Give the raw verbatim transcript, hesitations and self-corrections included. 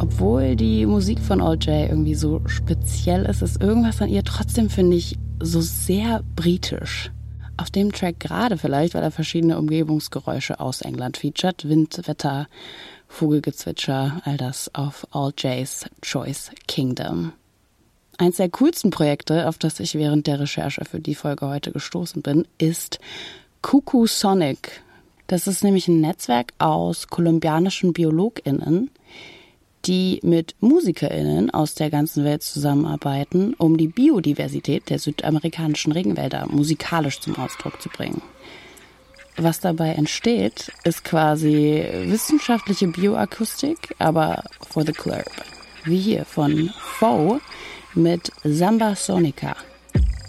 obwohl die Musik von All J irgendwie so speziell ist, ist irgendwas an ihr trotzdem, finde ich, so sehr britisch. Auf dem Track gerade vielleicht, weil er verschiedene Umgebungsgeräusche aus England featuret. Wind, Wetter, Vogelgezwitscher, all das auf All J's Choice Kingdom. Eins der coolsten Projekte, auf das ich während der Recherche für die Folge heute gestoßen bin, ist Cuckoo Sonic. Das ist nämlich ein Netzwerk aus kolumbianischen BiologInnen, die mit MusikerInnen aus der ganzen Welt zusammenarbeiten, um die Biodiversität der südamerikanischen Regenwälder musikalisch zum Ausdruck zu bringen. Was dabei entsteht, ist quasi wissenschaftliche Bioakustik, aber for the club. Wie hier von Foe mit Samba Sonica.